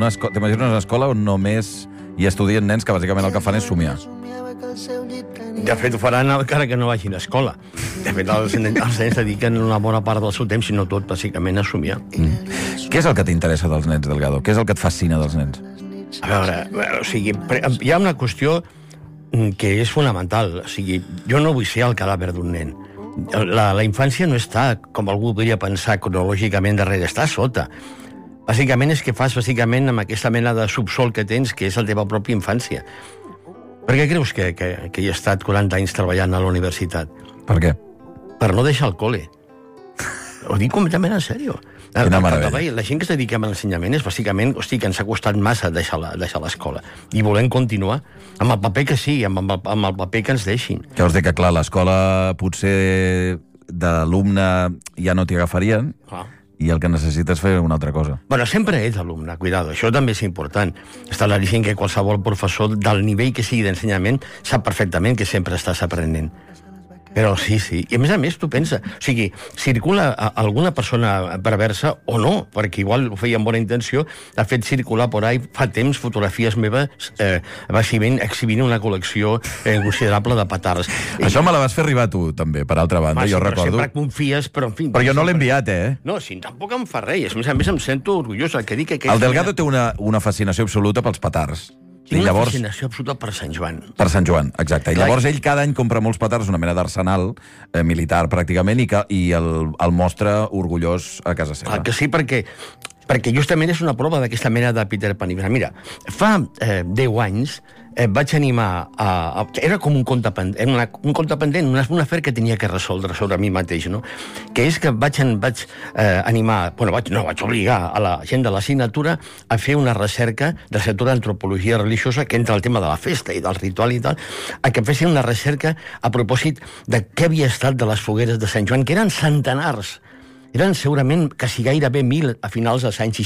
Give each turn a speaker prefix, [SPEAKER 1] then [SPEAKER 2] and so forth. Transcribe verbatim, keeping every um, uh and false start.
[SPEAKER 1] t'imagines una escola on només hi estudien nens que bàsicament el que fan és somiar.
[SPEAKER 2] De fet, ho faran encara que no vagin a escola. De fet, els, els nens dediquen una bona part del seu temps, si no tot, bàsicament, a somiar.
[SPEAKER 1] Mm. Què és el que t'interessa dels nens, Delgado? Què és el que et fascina dels nens?
[SPEAKER 2] A veure, o sigui, hi ha una qüestió que és fonamental. O sigui, jo no vull ser el cadàver d'un nen. La, la infància no està, com algú podria pensar, cronològicament darrere, està a sota. Bàsicament és que fas bàsicament amb aquesta mena de subsol que tens, que és la teva pròpia infància. Per què creus que, que, que hi he estat quaranta anys treballant a la universitat?
[SPEAKER 1] Per què?
[SPEAKER 2] Per no deixar el col·le. Ho dic completament en sèrio.
[SPEAKER 1] Quina meravella.
[SPEAKER 2] La gent que es dediquem a l'ensenyament és bàsicament, hosti, que ens ha costat massa deixar l'escola. I volem continuar amb el paper que sí, amb el, amb el paper que ens deixin.
[SPEAKER 1] Que vols dir que, clar, l'escola potser d'alumne ja no t'hi agafarien, ah. i el que necessites fer una altra cosa.
[SPEAKER 2] Bueno, sempre ets alumne, cuidado, això també és important. Està claríssim que qualsevol professor del nivell que sigui d'ensenyament sap perfectament que sempre estàs aprenent. Però sí, sí. I a més a més, tu pensa, o sigui, circula alguna persona perversa o no, perquè igual ho feia amb bona intenció, ha fet circular por ahí fa temps fotografies meves eh, bàsicament exhibint una col·lecció eh, considerable de petards.
[SPEAKER 1] Això me la vas fer arribar tu, també, per altra banda,
[SPEAKER 2] sí,
[SPEAKER 1] jo recordo.
[SPEAKER 2] Sempre confies, però en fi...
[SPEAKER 1] Però jo no l'he enviat, eh?
[SPEAKER 2] No, sí, tampoc em fa res. A més a més em sento orgullós. El que dic que...
[SPEAKER 1] El Delgado té una, una fascinació absoluta pels petards.
[SPEAKER 2] Tinc una fascinació absoluta per Sant Joan.
[SPEAKER 1] Per Sant Joan, exacte. I llavors ell cada any compra molts petards, una mena d'arsenal eh, militar, pràcticament, i, que, i el, el mostra orgullós a casa seva.
[SPEAKER 2] Clar que sí, perquè, perquè justament és una prova d'aquesta mena de Peter Pan. Mira, fa eh, deu anys eh, vaig animar a, a... Era com un conte pendent, una, un conte pendent, una, un afer que tenia que resoldre sobre mi mateix, no? Que és que vaig, vaig eh, animar... Bueno, vaig, no, vaig obligar a la gent de l'assignatura a fer una recerca de l'assignatura d'antropologia religiosa, que entra el tema de la festa i del ritual i tal, a que fessin una recerca a propòsit de què havia estat de les fogueres de Sant Joan, que eren centenars. Eren segurament quasi gairebé mil a finals dels anys